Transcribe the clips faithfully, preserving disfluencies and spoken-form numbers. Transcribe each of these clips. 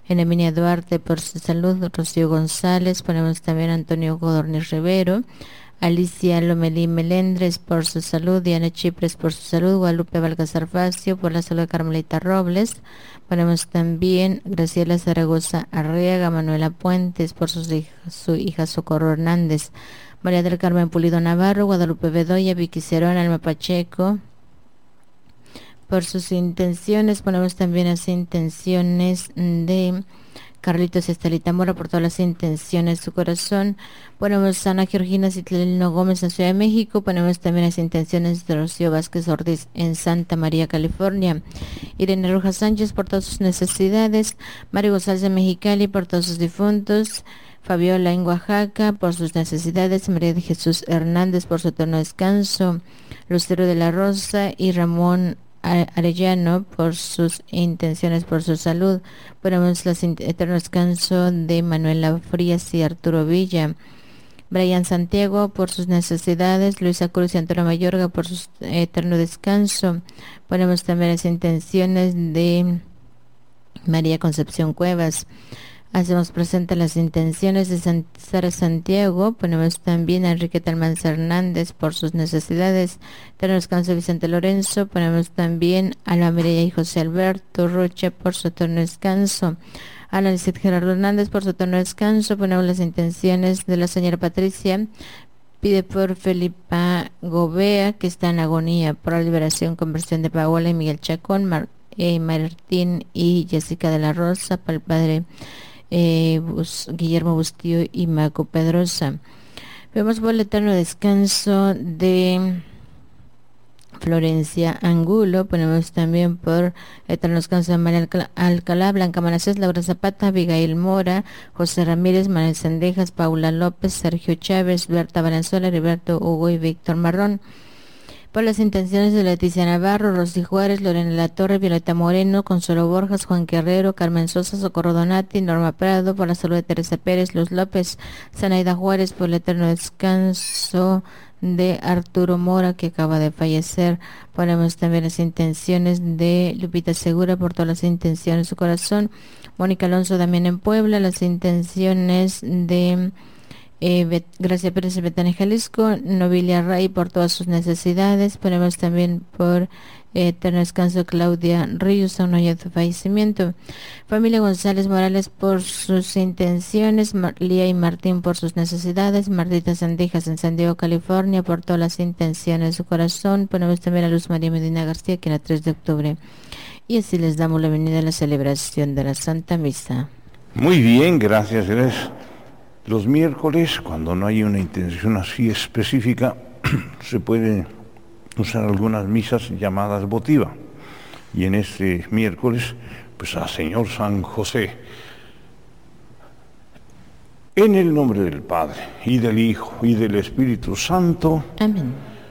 Eneminia Duarte por su salud, Rocío González, ponemos también Antonio Godorniz Rivero, Alicia Lomelí Melendres por su salud, Diana Chipres por su salud, Guadalupe Balcazar Facio por la salud de Carmelita Robles, ponemos también Graciela Zaragoza Arriaga, Manuela Puentes por sus hijas, su hija Socorro Hernández, María del Carmen Pulido Navarro, Guadalupe Bedoya, Vicky Cerón, Alma Pacheco, por sus intenciones, ponemos también las intenciones de Carlitos Estelita Mora, por todas las intenciones de su corazón, ponemos Ana Georgina Citlino Gómez en Ciudad de México, ponemos también las intenciones de Rocío Vázquez Ortiz en Santa María, California, Irene Rojas Sánchez por todas sus necesidades, Mario González de Mexicali por todos sus difuntos, Fabiola en Oaxaca por sus necesidades, María de Jesús Hernández por su eterno descanso, Lucero de la Rosa y Ramón Arellano por sus intenciones, por su salud. Ponemos el eterno descanso de Manuela Frías y Arturo Villa, Brian Santiago por sus necesidades, Luisa Cruz y Antonio Mayorga por su eterno descanso. Ponemos también las intenciones de María Concepción Cuevas. Hacemos presente las intenciones de San, Sara Santiago, ponemos también a Enriqueta Almanza Hernández por sus necesidades, eterno descanso de Vicente Lorenzo, ponemos también a la Mireya y José Alberto Rocha por su eterno descanso, a la Lizeth Gerardo Hernández por su eterno descanso, ponemos las intenciones de la señora Patricia, pide por Felipa Gobea, que está en agonía, por la liberación, conversión de Paola y Miguel Chacón, Mar, eh, Martín y Jessica de la Rosa, para el padre Eh, Bus, Guillermo Bustillo y Marco Pedrosa. Vemos por el eterno descanso de Florencia Angulo, ponemos también por eterno descanso de María Alcalá, Alcalá Blanca Manacés, Laura Zapata, Abigail Mora, José Ramírez, Manuel Sendejas, Paula López, Sergio Chávez, Berta Valenzuela, Heriberto Hugo y Víctor Marrón. Por las intenciones de Leticia Navarro, Rosy Juárez, Lorena La Torre, Violeta Moreno, Consuelo Borjas, Juan Guerrero, Carmen Sosa, Socorro Donati, Norma Prado, por la salud de Teresa Pérez, Luz López, Zanaida Juárez, por el eterno descanso de Arturo Mora, que acaba de fallecer. Ponemos también las intenciones de Lupita Segura, por todas las intenciones de su corazón. Mónica Alonso también en Puebla, las intenciones de Eh, Bet, Gracia Pérez Betania Jalisco, Novilia Ray por todas sus necesidades, ponemos también por eh, eterno descanso Claudia Ríos, a un año de fallecimiento, familia González Morales por sus intenciones, Mar Lía y Martín por sus necesidades, Martita Sandejas en San Diego, California, por todas las intenciones de su corazón, ponemos también a Luz María Medina García, que era tres de octubre, y así les damos la bienvenida a la celebración de la Santa Misa. Muy bien, gracias, gracias. Los miércoles, cuando no hay una intención así específica, se pueden usar algunas misas llamadas votiva. Y en este miércoles, pues a Señor San José. En el nombre del Padre, y del Hijo, y del Espíritu Santo. Amén.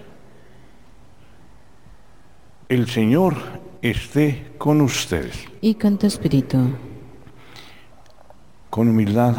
El Señor esté con ustedes. Y con tu espíritu. Con humildad,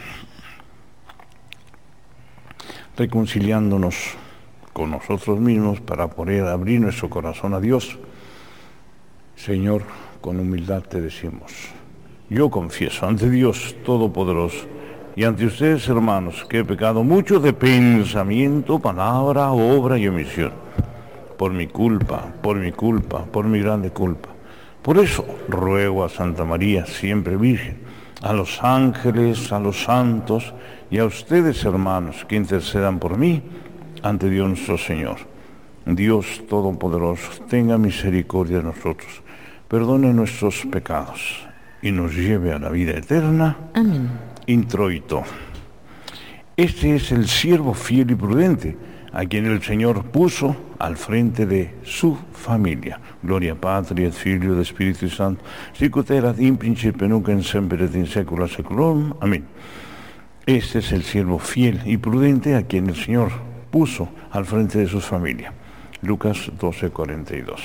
reconciliándonos con nosotros mismos para poder abrir nuestro corazón a Dios. Señor, con humildad te decimos, yo confieso ante Dios Todopoderoso y ante ustedes, hermanos, que he pecado mucho de pensamiento, palabra, obra y omisión, por mi culpa, por mi culpa, por mi grande culpa. Por eso ruego a Santa María, siempre Virgen, a los ángeles, a los santos y a ustedes, hermanos, que intercedan por mí ante Dios nuestro Señor. Dios Todopoderoso, tenga misericordia de nosotros, perdone nuestros pecados y nos lleve a la vida eterna. Amén. Introito. Este es el siervo fiel y prudente, a quien el Señor puso al frente de su familia. Gloria Patri et Filio et Spiritus Santo, sicut erat in principio nunc in semper et in saecula saeculorum. Amén. Este es el siervo fiel y prudente a quien el Señor puso al frente de su familia. Lucas doce, cuarenta y dos.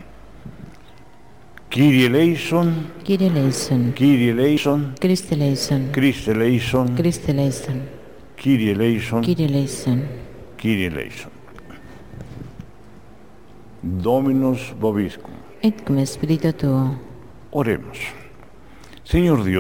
Kyrie eleison, Kyrie eleison, Kyrie eleison, Christe eleison, Christe eleison, Christe eleison, Kyrie eleison, Kyrie eleison, Kyrie eleison. Dominus vobiscum. et cum spiritu tuo. Oremos. Señor Dios,